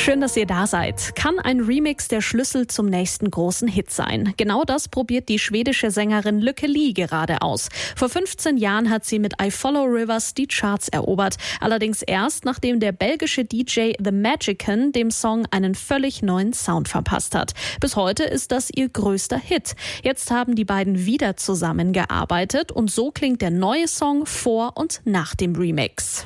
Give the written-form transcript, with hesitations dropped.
Schön, dass ihr da seid. Kann ein Remix der Schlüssel zum nächsten großen Hit sein? Genau das probiert die schwedische Sängerin Lykke Li gerade aus. Vor 15 Jahren hat sie mit I Follow Rivers die Charts erobert. Allerdings erst, nachdem der belgische DJ The Magician dem Song einen völlig neuen Sound verpasst hat. Bis heute ist das ihr größter Hit. Jetzt haben die beiden wieder zusammengearbeitet und so klingt der neue Song vor und nach dem Remix.